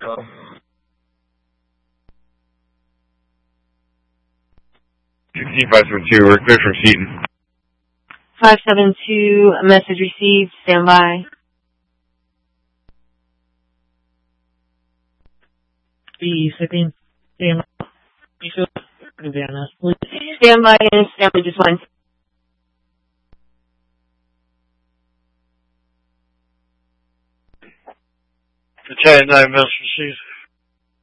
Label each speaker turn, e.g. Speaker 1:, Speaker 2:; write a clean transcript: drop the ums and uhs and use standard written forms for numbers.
Speaker 1: $16,572, we're clear from Seaton.
Speaker 2: 572, message received, stand by.
Speaker 3: B-16, stand by.
Speaker 2: Stand by and stand by just one.
Speaker 4: Battalion 9, message received.